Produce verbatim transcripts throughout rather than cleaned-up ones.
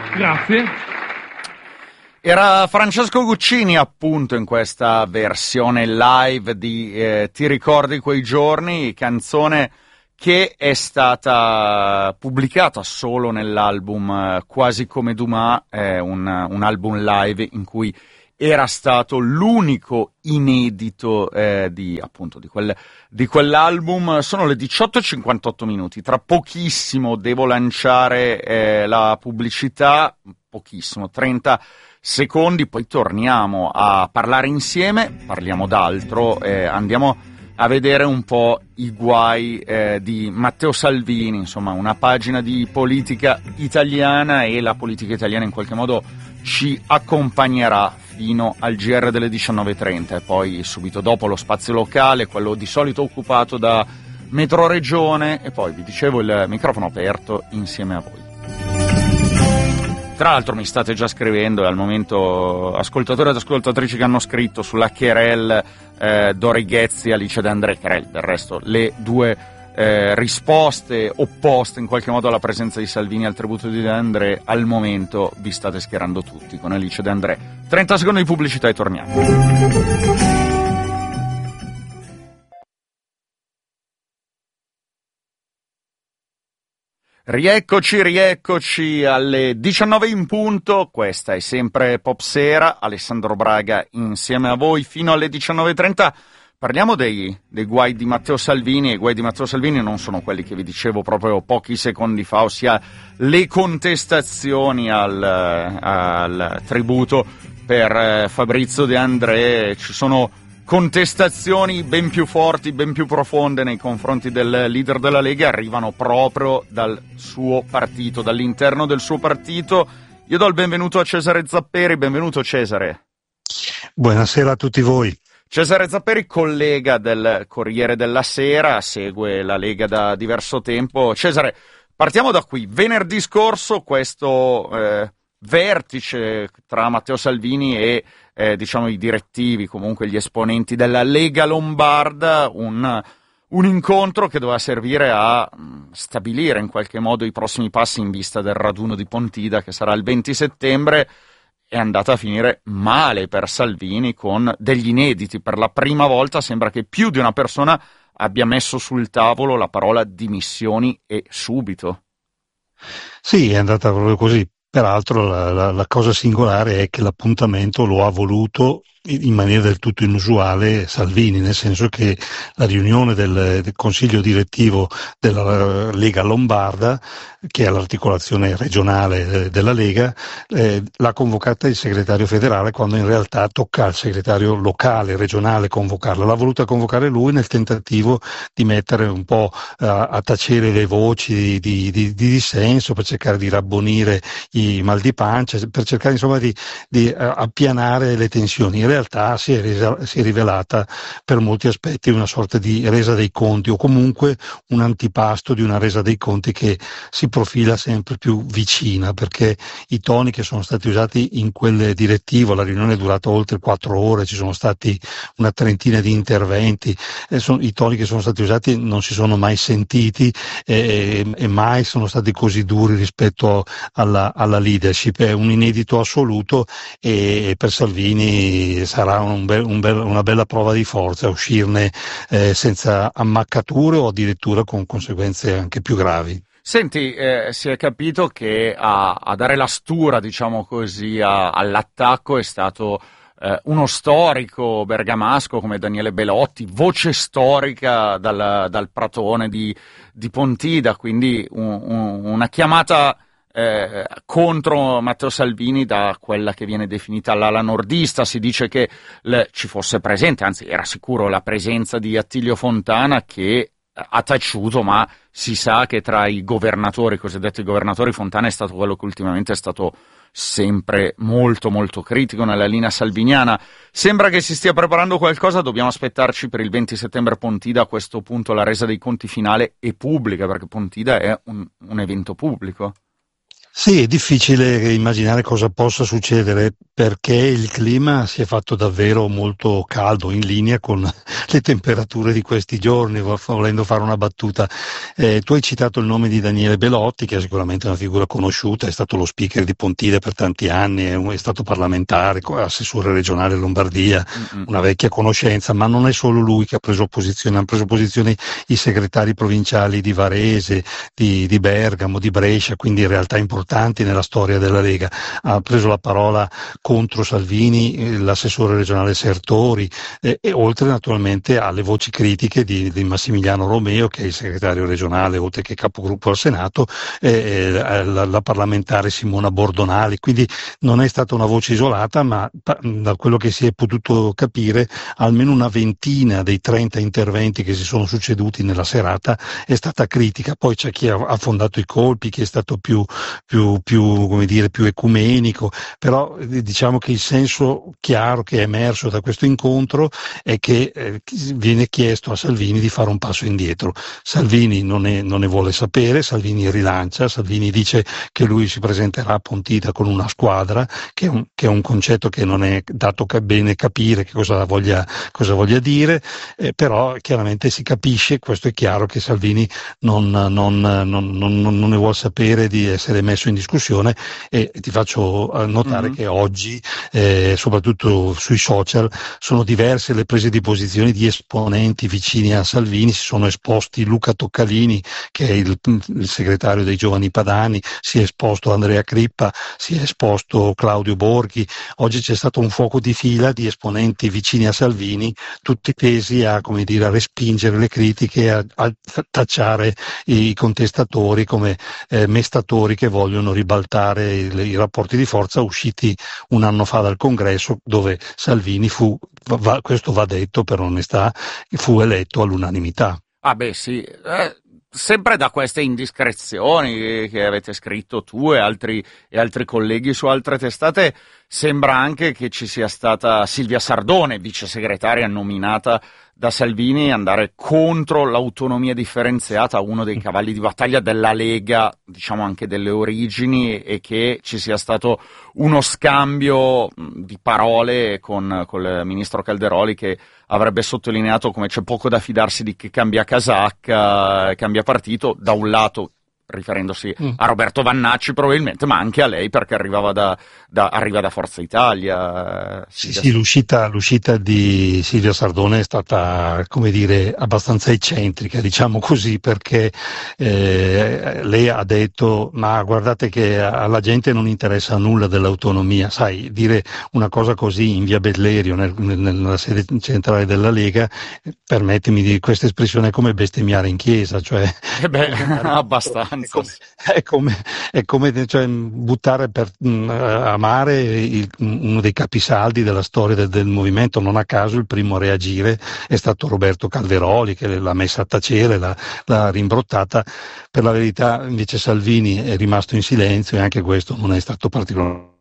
Grazie. Era Francesco Guccini appunto in questa versione live di eh, Ti ricordi quei giorni, canzone che è stata pubblicata solo nell'album eh, Quasi come Dumas, eh, un, un album live in cui era stato l'unico inedito eh, di, appunto, di, quel, di quell'album. Sono le diciotto e cinquantotto minuti, tra pochissimo devo lanciare eh, la pubblicità, pochissimo, trenta secondi, poi torniamo a parlare insieme, parliamo d'altro, eh, andiamo a vedere un po' i guai eh, di Matteo Salvini, insomma una pagina di politica italiana, e la politica italiana in qualche modo ci accompagnerà fino al G R delle diciannove e trenta e poi subito dopo lo spazio locale, quello di solito occupato da Metro Regione, e poi vi dicevo il microfono aperto insieme a voi. Tra l'altro mi state già scrivendo, e al momento ascoltatori ed ascoltatrici che hanno scritto sulla querel eh, Dori Ghezzi e Alice De André, querel, del resto le due eh, risposte opposte in qualche modo alla presenza di Salvini al tributo di De André, al momento vi state schierando tutti con Alice De André. trenta secondi di pubblicità e torniamo. Rieccoci, rieccoci alle diciannove in punto, questa è sempre Popsera, Alessandro Braga insieme a voi fino alle diciannove e trenta. Parliamo dei, dei guai di Matteo Salvini, e i guai di Matteo Salvini non sono quelli che vi dicevo proprio pochi secondi fa, ossia le contestazioni al, al tributo per Fabrizio De André. Ci sono contestazioni ben più forti, ben più profonde nei confronti del leader della Lega, arrivano proprio dal suo partito, dall'interno del suo partito. Io do il benvenuto a Cesare Zapperi. Benvenuto Cesare. Buonasera a tutti voi. Cesare Zapperi, collega del Corriere della Sera, segue la Lega da diverso tempo. Cesare, partiamo da qui. Venerdì scorso questo eh, vertice tra Matteo Salvini e eh, diciamo i direttivi, comunque gli esponenti della Lega Lombarda, un, un incontro che doveva servire a mh, stabilire in qualche modo i prossimi passi in vista del raduno di Pontida che sarà il venti settembre. È andata a finire male per Salvini, con degli inediti. Per la prima volta sembra che più di una persona abbia messo sul tavolo la parola dimissioni, e subito. Sì, è andata proprio così. Peraltro la, la, la cosa singolare è che l'appuntamento lo ha voluto in maniera del tutto inusuale Salvini, nel senso che la riunione del, del Consiglio direttivo della Lega Lombarda, che è l'articolazione regionale della Lega, eh, l'ha convocata il segretario federale, quando in realtà tocca al segretario locale, regionale convocarla. L'ha voluta convocare lui nel tentativo di mettere un po' eh, a tacere le voci di, di, di dissenso, per cercare di rabbonire i mal di pancia, per cercare insomma di, di uh, appianare le tensioni. In realtà si è, resa, si è rivelata per molti aspetti una sorta di resa dei conti, o comunque un antipasto di una resa dei conti che si profila sempre più vicina, perché i toni che sono stati usati in quel direttivo, la riunione è durata oltre quattro ore, ci sono stati una trentina di interventi, e sono, i toni che sono stati usati non si sono mai sentiti e, e mai sono stati così duri rispetto alla, alla leadership. È un inedito assoluto, e per Salvini sarà un bel, un bel, una bella prova di forza uscirne eh, senza ammaccature, o addirittura con conseguenze anche più gravi. Senti, eh, si è capito che a, a dare la stura, diciamo così, a, all'attacco è stato eh, uno storico bergamasco come Daniele Belotti, voce storica dal, dal pratone di, di Pontida, quindi un, un, una chiamata Eh, contro Matteo Salvini da quella che viene definita l'ala nordista. Si dice che le, ci fosse presente, anzi era sicuro la presenza di Attilio Fontana, che ha taciuto, ma si sa che tra i governatori, i cosiddetti governatori, Fontana è stato quello che ultimamente è stato sempre molto molto critico nella linea salviniana. Sembra che si stia preparando qualcosa, dobbiamo aspettarci per il venti settembre Pontida. A questo punto la resa dei conti finale è pubblica, perché Pontida è un, un evento pubblico. Sì, è difficile immaginare cosa possa succedere perché il clima si è fatto davvero molto caldo, in linea con le temperature di questi giorni, volendo fare una battuta. Eh, tu hai citato il nome di Daniele Belotti, che è sicuramente una figura conosciuta, è stato lo speaker di Pontide per tanti anni, è, un, è stato parlamentare, assessore regionale Lombardia, Mm-mm. una vecchia conoscenza, ma non è solo lui che ha preso posizione, hanno preso posizione i segretari provinciali di Varese, di, di Bergamo, di Brescia, quindi in realtà importanti nella storia della Lega. Ha preso la parola contro Salvini l'assessore regionale Sertori eh, e oltre naturalmente alle voci critiche di, di Massimiliano Romeo, che è il segretario regionale oltre che capogruppo al Senato, eh, la, la parlamentare Simona Bordonali, quindi non è stata una voce isolata, ma da quello che si è potuto capire almeno una ventina dei trenta interventi che si sono succeduti nella serata è stata critica. Poi c'è chi ha affondato i colpi, chi è stato più più, più, come dire, più ecumenico, però diciamo che il senso chiaro che è emerso da questo incontro è che eh, viene chiesto a Salvini di fare un passo indietro. Salvini non, è, non ne vuole sapere, Salvini rilancia, Salvini dice che lui si presenterà a Pontida con una squadra, che è un, che è un concetto che non è dato bene capire che cosa voglia, cosa voglia dire, eh, però chiaramente si capisce, questo è chiaro, che Salvini non, non, non, non, non ne vuole sapere di essere messo in discussione e ti faccio notare mm-hmm. che oggi eh, soprattutto sui social sono diverse le prese di posizione di esponenti vicini a Salvini. Si sono esposti Luca Toccalini, che è il, il segretario dei Giovani Padani, si è esposto Andrea Crippa, si è esposto Claudio Borghi. Oggi c'è stato un fuoco di fila di esponenti vicini a Salvini, tutti tesi a, come dire, a respingere le critiche, a, a tacciare i contestatori come eh, mestatori che vogliono ribaltare il, i rapporti di forza usciti un anno fa dal Congresso, dove Salvini fu, va, questo va detto per onestà, fu eletto all'unanimità. Ah beh sì, eh, sempre da queste indiscrezioni che avete scritto tu e altri, e altri colleghi su altre testate, sembra anche che ci sia stata Silvia Sardone, vice segretaria nominata da Salvini, andare contro l'autonomia differenziata, uno dei cavalli di battaglia della Lega, diciamo anche delle origini, e che ci sia stato uno scambio di parole con, con il ministro Calderoli, che avrebbe sottolineato come c'è poco da fidarsi di chi cambia casacca, cambia partito, da un lato riferendosi mm. a Roberto Vannacci probabilmente, ma anche a lei perché arrivava da, da, arriva da Forza Italia. Sì, sì, l'uscita, l'uscita di Silvia Sardone è stata, come dire, abbastanza eccentrica, diciamo così, perché eh, lei ha detto: ma guardate che alla gente non interessa nulla dell'autonomia. Sai, dire una cosa così in via Bellerio, nel, nella sede centrale della Lega, permettimi di questa espressione, è come bestemmiare in chiesa, cioè eh beh, abbastanza. È come, è come, è come cioè, buttare per mh, a mare il, uno dei capisaldi della storia del, del movimento. Non a caso il primo a reagire è stato Roberto Calderoli, che l'ha messa a tacere, l'ha, l'ha rimbrottata. Per la verità invece Salvini è rimasto in silenzio e anche questo non è stato particolare.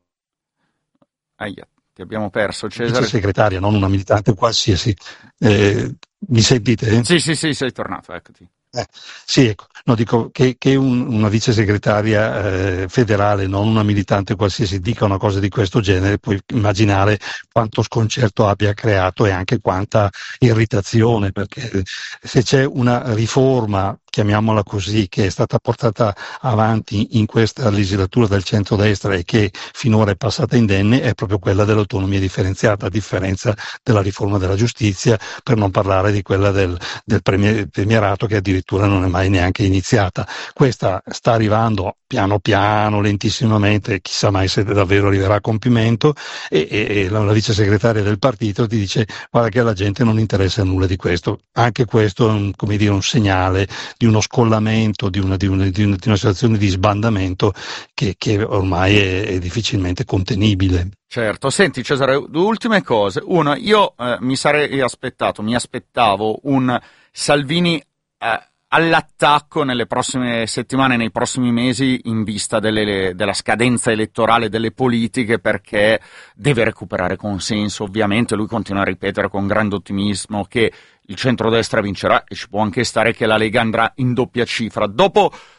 Aia, ti abbiamo perso, Cesare. Vice segretaria, non una militante qualsiasi. Eh, mi sentite? Sì, sì, sì, sei tornato, eccoti. Eh, sì, ecco, no, dico che, che un, una vice segretaria eh, federale, non una militante qualsiasi, dica una cosa di questo genere, puoi immaginare quanto sconcerto abbia creato e anche quanta irritazione, perché se c'è una riforma, chiamiamola così, che è stata portata avanti in questa legislatura del centrodestra e che finora è passata indenne, è proprio quella dell'autonomia differenziata, a differenza della riforma della giustizia, per non parlare di quella del, del premier, premierato, che addirittura non è mai neanche iniziata. Questa sta arrivando piano piano, lentissimamente, chissà mai se davvero arriverà a compimento, e, e, e la, la vice segretaria del partito ti dice: guarda che alla gente non interessa nulla di questo. Anche questo è un, come dire, un segnale di uno scollamento, di una, di una, di una, di una situazione di sbandamento che, che ormai è, è difficilmente contenibile. Certo, senti Cesare, due ultime cose. Uno, io eh, mi sarei aspettato, mi aspettavo un Salvini eh, all'attacco nelle prossime settimane, nei prossimi mesi, in vista delle, della scadenza elettorale delle politiche, perché deve recuperare consenso. Ovviamente lui continua a ripetere con grande ottimismo che il centrodestra vincerà, e ci può anche stare che la Lega andrà in doppia cifra. Dopo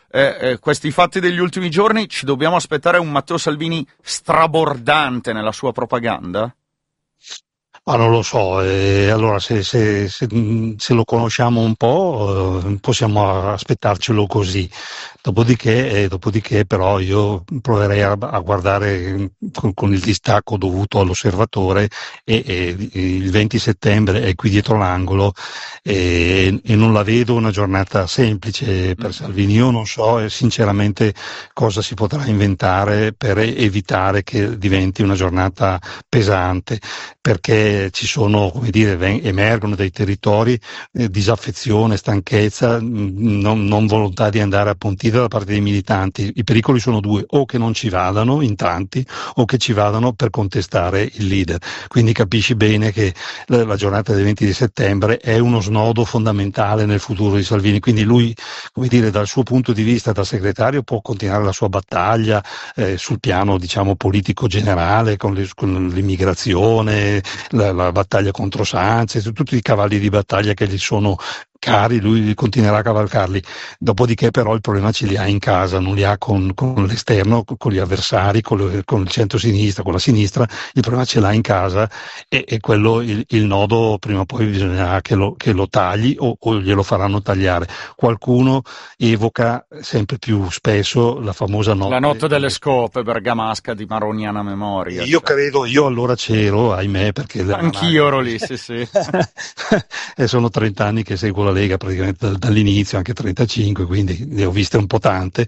eh, eh, questi fatti degli ultimi giorni, ci dobbiamo aspettare un Matteo Salvini strabordante nella sua propaganda? Ma non lo so, eh, allora se, se, se, se lo conosciamo un po' eh, possiamo aspettarcelo così, dopodiché, eh, dopodiché però io proverei a, a guardare con, con il distacco dovuto all'osservatore e, e il venti settembre è qui dietro l'angolo e, e non la vedo una giornata semplice per Salvini. Io non so eh, sinceramente cosa si potrà inventare per evitare che diventi una giornata pesante, perché ci sono, come dire, emergono dai territori eh, disaffezione, stanchezza, non, non volontà di andare a Pontida da parte dei militanti. I pericoli sono due: o che non ci vadano in tanti, o che ci vadano per contestare il leader. Quindi capisci bene che la, la giornata del venti di settembre è uno snodo fondamentale nel futuro di Salvini. Quindi lui, come dire, dal suo punto di vista da segretario può continuare la sua battaglia eh, sul piano, diciamo, politico generale, con, le, con l'immigrazione, la, la battaglia contro Sanchez, tutti i cavalli di battaglia che gli sono cari, lui continuerà a cavalcarli. Dopodiché però il problema ce li ha in casa, non li ha con, con l'esterno, con gli avversari, con, le, con il centro-sinistra, con la sinistra. Il problema ce l'ha in casa e, e quello il, il nodo prima o poi bisognerà che lo, che lo tagli o, o glielo faranno tagliare. Qualcuno evoca sempre più spesso la famosa notte, la notte delle scope bergamasca di maroniana memoria. Io cioè. credo, io allora c'ero, ahimè, perché anch'io ero lì, sì sì. E sono trent'anni che seguo la Lega praticamente dall'inizio, anche trentacinque, quindi ne ho viste un po' tante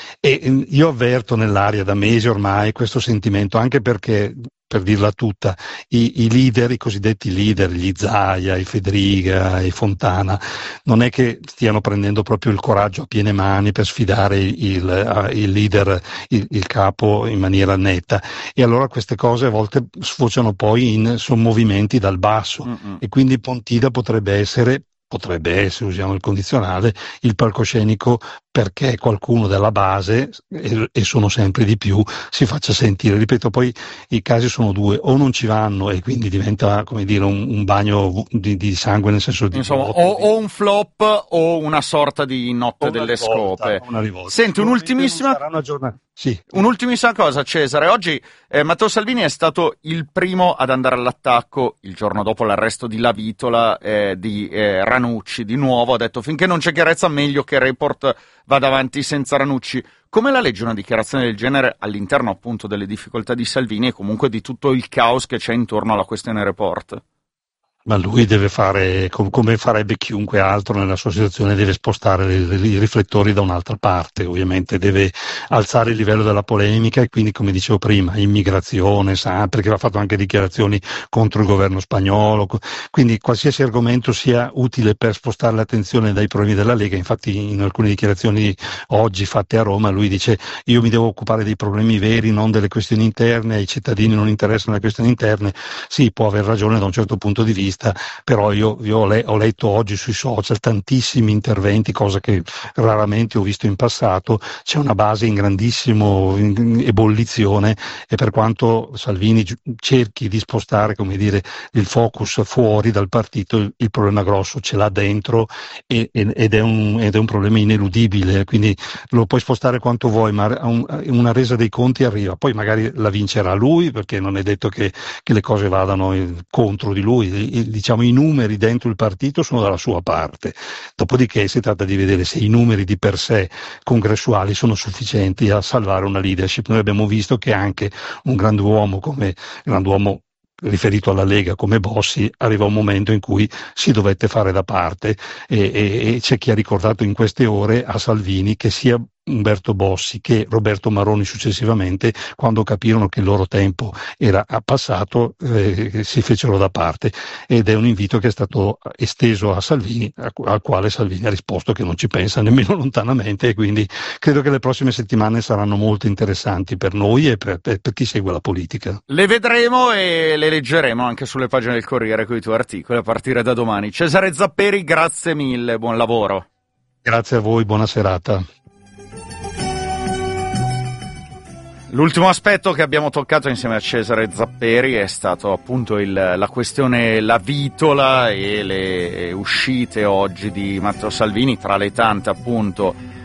e io avverto nell'aria da mesi ormai questo sentimento, anche perché, per dirla tutta, i, i leader, i cosiddetti leader, gli Zaia, i Fedriga, i Fontana, non è che stiano prendendo proprio il coraggio a piene mani per sfidare il, il leader, il, il capo in maniera netta, e allora queste cose a volte sfociano poi in sommovimenti dal basso. Mm-mm. E quindi Pontida potrebbe essere potrebbe essere, usiamo il condizionale, il palcoscenico perché qualcuno della base, e, e sono sempre di più, si faccia sentire. Ripeto, poi i casi sono due: o non ci vanno e quindi diventa, come dire, un, un bagno di, di sangue, nel senso di insomma, o, o un flop o una sorta di notte delle rivolta, scope. Una rivolta. Senti, un'ultimissima sì. un'ultimissima cosa, Cesare. Oggi eh, Matteo Salvini è stato il primo ad andare all'attacco il giorno dopo l'arresto di Lavitola, eh, di eh, Ranucci. Di nuovo ha detto: finché non c'è chiarezza meglio che Report vada avanti senza Ranucci. Come la legge una dichiarazione del genere all'interno appunto delle difficoltà di Salvini e comunque di tutto il caos che c'è intorno alla questione Report? Ma lui deve fare, come farebbe chiunque altro nella sua situazione, deve spostare i riflettori da un'altra parte. Ovviamente deve alzare il livello della polemica e quindi, come dicevo prima, immigrazione, sa, perché ha fatto anche dichiarazioni contro il governo spagnolo, quindi qualsiasi argomento sia utile per spostare l'attenzione dai problemi della Lega. Infatti in alcune dichiarazioni oggi fatte a Roma lui dice: io mi devo occupare dei problemi veri, non delle questioni interne, ai cittadini non interessano le questioni interne. Sì, può aver ragione da un certo punto di vista, però io, io ho, le, ho letto oggi sui social tantissimi interventi, cosa che raramente ho visto in passato. C'è una base in grandissimo in, in ebullizione, e per quanto Salvini cerchi di spostare, come dire, il focus fuori dal partito, il, il problema grosso ce l'ha dentro e, ed, è un, ed è un problema ineludibile, quindi lo puoi spostare quanto vuoi, ma un, una resa dei conti arriva. Poi magari la vincerà lui, perché non è detto che, che le cose vadano contro di lui. Diciamo, i numeri dentro il partito sono dalla sua parte, dopodiché si tratta di vedere se i numeri di per sé congressuali sono sufficienti a salvare una leadership. Noi abbiamo visto che anche un grand'uomo come grand'uomo riferito alla Lega come Bossi arriva un momento in cui si dovette fare da parte, e, e, e c'è chi ha ricordato in queste ore a Salvini che sia Umberto Bossi che Roberto Maroni successivamente, quando capirono che il loro tempo era passato, eh, si fecero da parte, ed è un invito che è stato esteso a Salvini, al quale Salvini ha risposto che non ci pensa nemmeno lontanamente, e quindi credo che le prossime settimane saranno molto interessanti per noi e per, per, per chi segue la politica. Le vedremo e le leggeremo anche sulle pagine del Corriere con i tuoi articoli a partire da domani. Cesare Zapperi, grazie mille, buon lavoro. Grazie a voi, buona serata. L'ultimo aspetto che abbiamo toccato insieme a Cesare Zapperi è stato appunto il, la questione Lavitola e le uscite oggi di Matteo Salvini, tra le tante appunto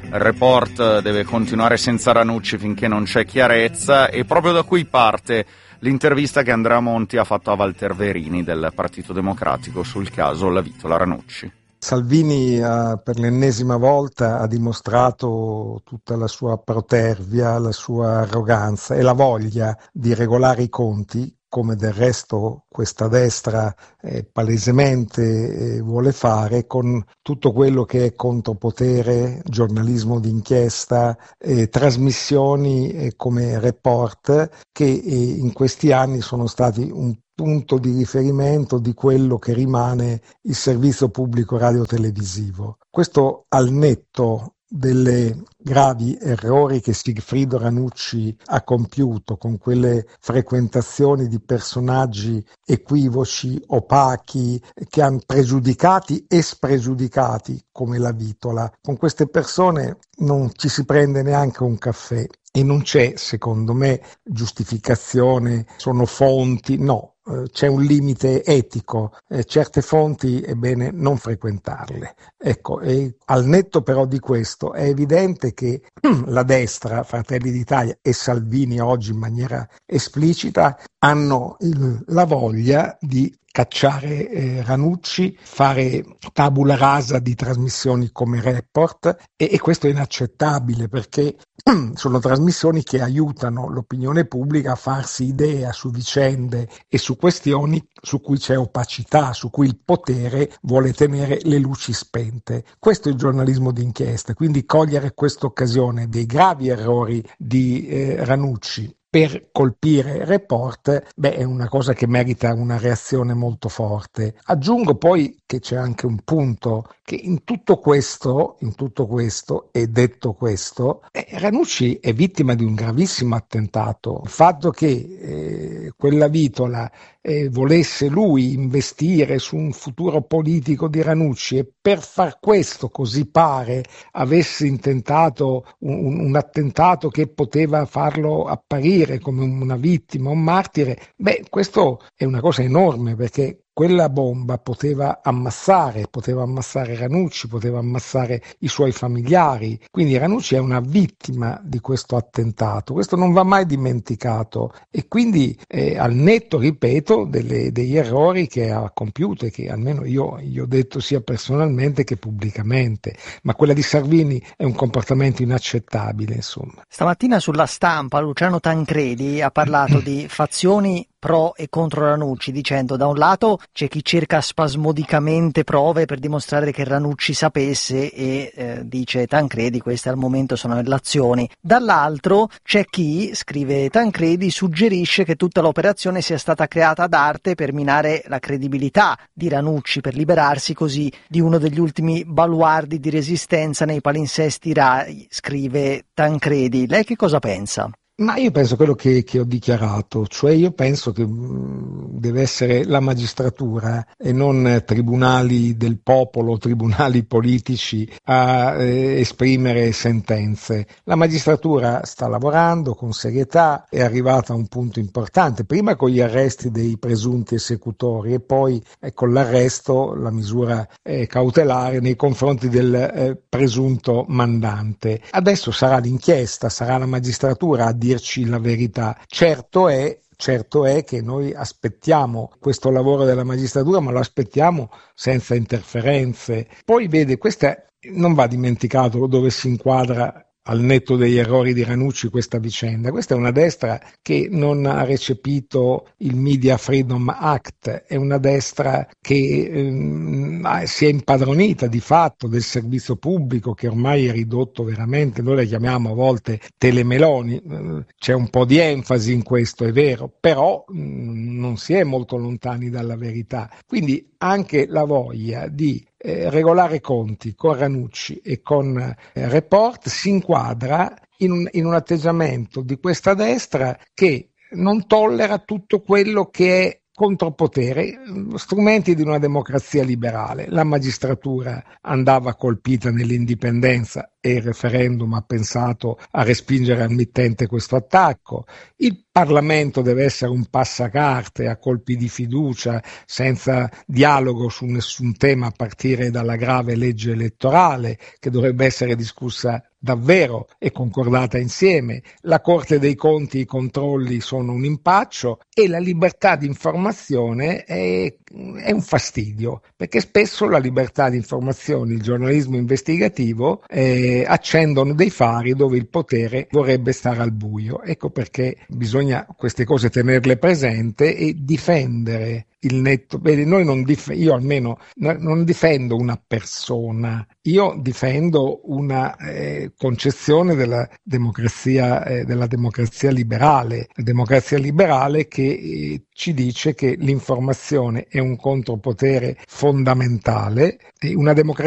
il report deve continuare senza Ranucci finché non c'è chiarezza, e proprio da qui parte l'intervista che Andrea Monti ha fatto a Walter Verini del Partito Democratico sul caso Lavitola Ranucci. Salvini uh, per l'ennesima volta ha dimostrato tutta la sua protervia, la sua arroganza e la voglia di regolare i conti, come del resto questa destra eh, palesemente eh, vuole fare, con tutto quello che è contropotere, giornalismo d'inchiesta, eh, trasmissioni eh, come Report, che eh, in questi anni sono stati un punto di riferimento di quello che rimane il servizio pubblico radiotelevisivo. Questo al netto delle gravi errori che Sigfrido Ranucci ha compiuto con quelle frequentazioni di personaggi equivoci, opachi, che hanno pregiudicati e spregiudicati come Lavitola. Con queste persone non ci si prende neanche un caffè e non c'è, secondo me, giustificazione, sono fonti, no. C'è un limite etico, eh, certe fonti è bene non frequentarle. Ecco, e al netto però di questo è evidente che la destra, Fratelli d'Italia e Salvini oggi in maniera esplicita, hanno il, la voglia di cacciare eh, Ranucci, fare tabula rasa di trasmissioni come Report, e, e questo è inaccettabile perché sono trasmissioni che aiutano l'opinione pubblica a farsi idea su vicende e su questioni su cui c'è opacità, su cui il potere vuole tenere le luci spente. Questo è il giornalismo d'inchiesta, quindi cogliere questa occasione dei gravi errori di eh, Ranucci per colpire Report, beh, è una cosa che merita una reazione molto forte. Aggiungo poi che c'è anche un punto che in tutto questo, in tutto questo e detto questo, eh, Ranucci è vittima di un gravissimo attentato. Il fatto che eh, quella Vitola eh, volesse lui investire su un futuro politico di Ranucci e per far questo, così pare, avesse intentato un, un attentato che poteva farlo apparire come una vittima, un martire, beh, questo è una cosa enorme perché quella bomba poteva ammassare, poteva ammassare Ranucci, poteva ammassare i suoi familiari, quindi Ranucci è una vittima di questo attentato, questo non va mai dimenticato e quindi eh, al netto, ripeto, delle, degli errori che ha compiuto e che almeno io gli ho detto sia personalmente che pubblicamente, ma quella di Salvini è un comportamento inaccettabile, insomma. Stamattina sulla Stampa Luciano Tancredi ha parlato di fazioni pro e contro Ranucci, dicendo da un lato c'è chi cerca spasmodicamente prove per dimostrare che Ranucci sapesse e eh, dice Tancredi queste al momento sono relazioni, dall'altro c'è chi, scrive Tancredi, suggerisce che tutta l'operazione sia stata creata ad arte per minare la credibilità di Ranucci, per liberarsi così di uno degli ultimi baluardi di resistenza nei palinsesti Rai, scrive Tancredi. Lei che cosa pensa? Ma io penso quello che, che ho dichiarato, cioè io penso che mh, deve essere la magistratura e non tribunali del popolo, tribunali politici a eh, esprimere sentenze. La magistratura sta lavorando con serietà, è arrivata a un punto importante, prima con gli arresti dei presunti esecutori e poi eh, con l'arresto, la misura eh, cautelare nei confronti del eh, presunto mandante. Adesso sarà l'inchiesta, sarà la magistratura a dirci la verità. Certo è Certo è che noi aspettiamo questo lavoro della magistratura, ma lo aspettiamo senza interferenze. Poi vede, questa non va dimenticato dove si inquadra al netto degli errori di Ranucci questa vicenda. Questa è una destra che non ha recepito il Media Freedom Act, è una destra che ehm, si è impadronita di fatto del servizio pubblico che ormai è ridotto veramente, noi le chiamiamo a volte telemeloni, c'è un po' di enfasi in questo, è vero, però mh, non si è molto lontani dalla verità. Quindi anche la voglia di Eh, regolare conti con Ranucci e con eh, Report si inquadra in un, in un atteggiamento di questa destra che non tollera tutto quello che è contropotere, strumenti di una democrazia liberale. La magistratura andava colpita nell'indipendenza e il referendum ha pensato a respingere al mittente questo attacco. Il Parlamento deve essere un passacarte a colpi di fiducia, senza dialogo su nessun tema a partire dalla grave legge elettorale che dovrebbe essere discussa davvero è concordata insieme, la Corte dei Conti, i controlli sono un impaccio e la libertà di informazione è, è un fastidio, perché spesso la libertà di informazione, il giornalismo investigativo eh, accendono dei fari dove il potere vorrebbe stare al buio. Ecco perché bisogna queste cose tenerle presente e difendere il netto. Vedi, noi non dif- io almeno non difendo una persona, io difendo una eh, concezione della democrazia, eh, della democrazia liberale, la democrazia liberale che eh, ci dice che l'informazione è un contropotere fondamentale, e una democrazia